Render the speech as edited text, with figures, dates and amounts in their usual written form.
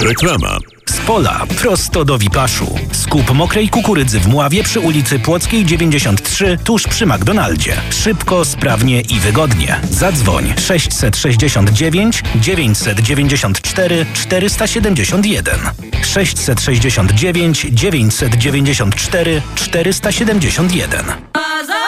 Reklama. Z pola prosto do Wipaszu. Skup mokrej kukurydzy w Mławie przy ulicy Płockiej 93 tuż przy McDonaldzie. Szybko, sprawnie i wygodnie. Zadzwoń 669 994 471. 669 994 471.